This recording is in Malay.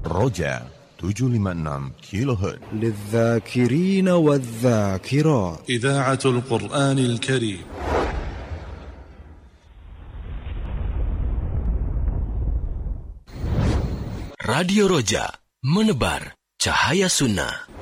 Roja 756 kHz للذاكرين والذاكرات. إذاعة القرآن الكريم. Radio Roja, menebar cahaya sunnah.